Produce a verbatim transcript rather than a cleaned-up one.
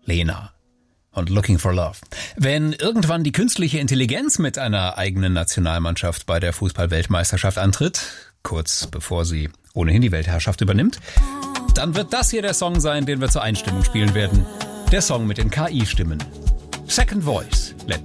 Lena und Looking for Love. Wenn irgendwann die künstliche Intelligenz mit einer eigenen Nationalmannschaft bei der Fußball-Weltmeisterschaft antritt, kurz bevor sie ohnehin die Weltherrschaft übernimmt, dann wird das hier der Song sein, den wir zur Einstimmung spielen werden. Der Song mit den K I-Stimmen. Second Voice.